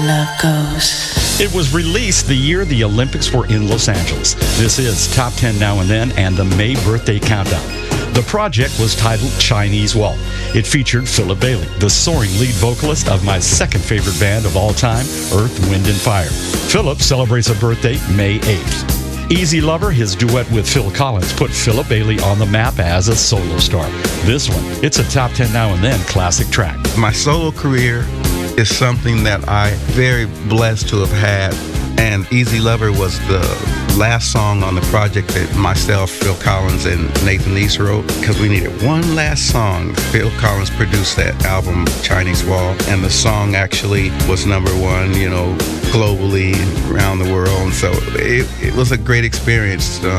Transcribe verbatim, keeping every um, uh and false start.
love goes. It was released the year the Olympics were in Los Angeles. This is Top ten Now and Then and the May Birthday Countdown. The project was titled Chinese Wall. It featured Philip Bailey, the soaring lead vocalist of my second favorite band of all time, Earth, Wind and Fire. Philip celebrates a birthday May eighth. Easy Lover, his duet with Phil Collins, put Philip Bailey on the map as a solo star. This one, it's a Top ten Now and Then classic track. My solo career is something that I'm very blessed to have had, and Easy Lover was the last song on the project that myself, Phil Collins, and Nathan East wrote, because we needed one last song. Phil Collins produced that album, Chinese Wall, and the song actually was number one, you know, globally around the world, and so it, it was a great experience. Uh,